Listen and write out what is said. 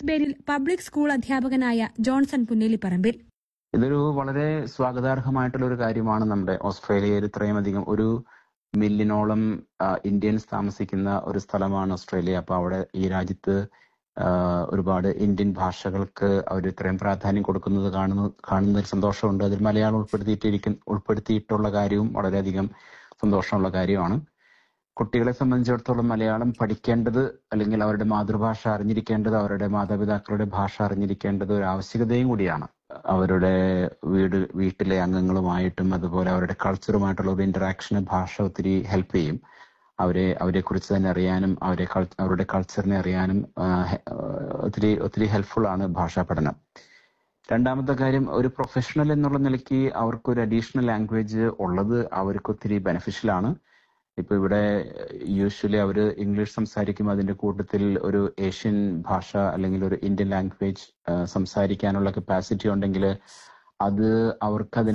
റോസ്ബേരിയിൽ public school അധ്യാപകനായ Johnson Punnelipparambil. ഇതൊരു വളരെ സ്വാഗതാർഹമായിട്ടുള്ള ഒരു കാര്യമാണ്. നമ്മുടെ ഓസ്ട്രേലിയയിൽ ഇത്രയും അധികം 1 മില്യണോളം ഇന്ത്യൻസ് താമസിക്കുന്ന ഒരു സ്ഥലമാണ് ഓസ്ട്രേലിയ. അപ്പൊ അവിടെ ഈ രാജ്യത്ത് ഒരുപാട് ഇന്ത്യൻ ഭാഷകൾക്ക് അവർ ഇത്രയും പ്രാധാന്യം കൊടുക്കുന്നത് കാണുന്നതിൽ സന്തോഷമുണ്ട്. അതിൽ മലയാളം ഉൾപ്പെടുത്തിയിട്ടുള്ള കാര്യവും വളരെയധികം സന്തോഷമുള്ള കാര്യമാണ്. കുട്ടികളെ സംബന്ധിച്ചിടത്തോളം മലയാളം പഠിക്കേണ്ടത് അല്ലെങ്കിൽ അവരുടെ മാതൃഭാഷ അറിഞ്ഞിരിക്കേണ്ടത്, അവരുടെ മാതാപിതാക്കളുടെ ഭാഷ അറിഞ്ഞിരിക്കേണ്ടത് ഒരു ആവശ്യകതയും കൂടിയാണ്. അവരുടെ വീട്ടിലെ അംഗങ്ങളുമായിട്ടും അതുപോലെ അവരുടെ കൾച്ചറുമായിട്ടുള്ള ഒരു ഇന്ററാക്ഷന് ഭാഷ ഒത്തിരി ഹെൽപ്പ് ചെയ്യും. അവരെ കുറിച്ച് തന്നെ അറിയാനും അവരുടെ കൾച്ചറിനെ അറിയാനും ഒത്തിരി ഹെൽപ്ഫുൾ ആണ് ഭാഷാ പഠനം. രണ്ടാമത്തെ കാര്യം, ഒരു പ്രൊഫഷണൽ എന്നുള്ള നിലയ്ക്ക് അവർക്കൊരു അഡീഷണൽ ലാംഗ്വേജ് ഉള്ളത് അവർക്ക് ഒത്തിരി ബെനിഫിഷ്യൽ ആണ്. ഇപ്പൊ ഇവിടെ യൂഷ്വലി അവർ ഇംഗ്ലീഷ് സംസാരിക്കും, അതിന്റെ കൂട്ടത്തിൽ ഒരു ഏഷ്യൻ ഭാഷ അല്ലെങ്കിൽ ഒരു ഇന്ത്യൻ ലാംഗ്വേജ് സംസാരിക്കാനുള്ള കപ്പാസിറ്റി ഉണ്ടെങ്കിൽ അത് അവർക്ക്